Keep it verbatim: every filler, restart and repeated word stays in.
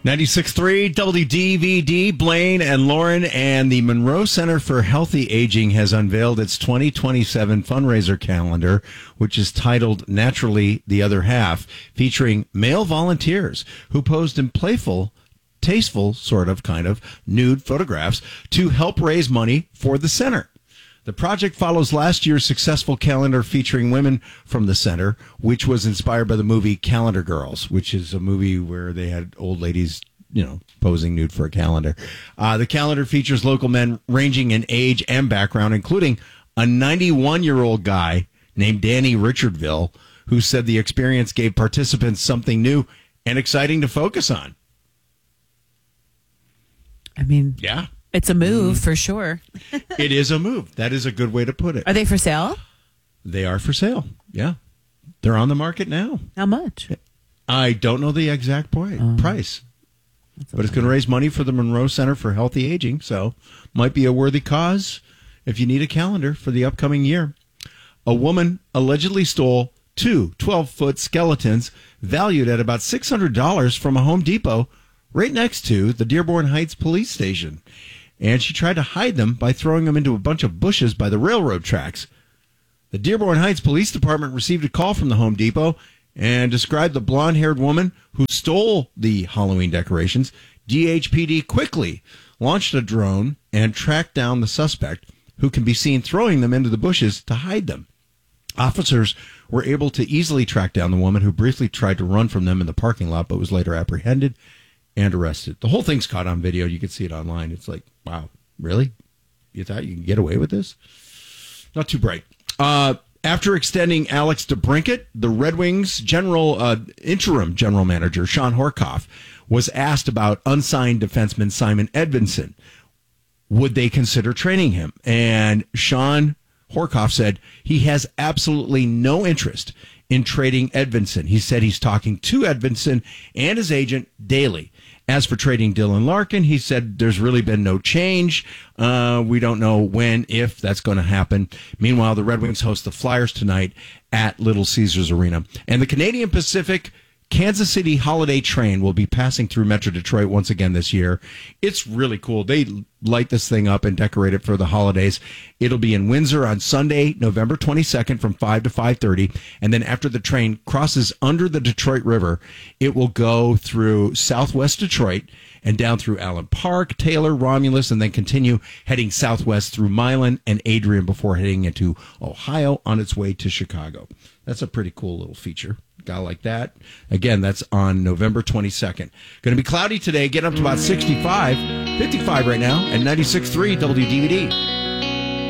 ninety-six point three W D V D, Blaine and Lauren, and the Monroe Center for Healthy Aging has unveiled its twenty twenty-seven fundraiser calendar, which is titled Naturally the Other Half, featuring male volunteers who posed in playful, tasteful, sort of, kind of, nude photographs to help raise money for the center. The project follows last year's successful calendar featuring women from the center, which was inspired by the movie Calendar Girls, which is a movie where they had old ladies, you know, posing nude for a calendar. Uh, the calendar features local men ranging in age and background, including a ninety-one-year-old guy named Danny Richardville, who said the experience gave participants something new and exciting to focus on. I mean, yeah. It's a move, mm. for sure. It is a move. That is a good way to put it. Are they for sale? They are for sale, yeah. They're on the market now. How much? I don't know the exact point, um, price. But it's going to raise money for the Monroe Center for Healthy Aging, so might be a worthy cause if you need a calendar for the upcoming year. A woman allegedly stole two twelve-foot skeletons valued at about six hundred dollars from a Home Depot right next to the Dearborn Heights police station. And she tried to hide them by throwing them into a bunch of bushes by the railroad tracks. The Dearborn Heights Police Department received a call from the Home Depot and described the blonde-haired woman who stole the Halloween decorations. D H P D quickly launched a drone and tracked down the suspect, who can be seen throwing them into the bushes to hide them. Officers were able to easily track down the woman, who briefly tried to run from them in the parking lot but was later apprehended and arrested. The whole thing's caught on video. You can see it online. It's like, wow, really? You thought you could get away with this? Not too bright. Uh, after extending Alex DeBrincat, the Red Wings general, uh, interim general manager, Sean Horkoff, was asked about unsigned defenseman Simon Edvinsson. Would they consider trading him? And Sean Horkoff said he has absolutely no interest in trading Edvinsson. He said he's talking to Edvinsson and his agent daily. As for trading Dylan Larkin, he said there's really been no change. Uh, we don't know when, if that's going to happen. Meanwhile, the Red Wings host the Flyers tonight at Little Caesars Arena. And the Canadian Pacific Kansas City holiday train will be passing through Metro Detroit once again this year. It's really cool. They light this thing up and decorate it for the holidays. It'll be in Windsor on Sunday, November twenty-second from five to five thirty. And then after the train crosses under the Detroit River, it will go through southwest Detroit and down through Allen Park, Taylor, Romulus, and then continue heading southwest through Milan and Adrian before heading into Ohio on its way to Chicago. That's a pretty cool little feature. Guy like that. Again, that's on November twenty-second. Going to be cloudy today, getting up to about sixty-five, fifty-five right now, and ninety-six point three W D V D.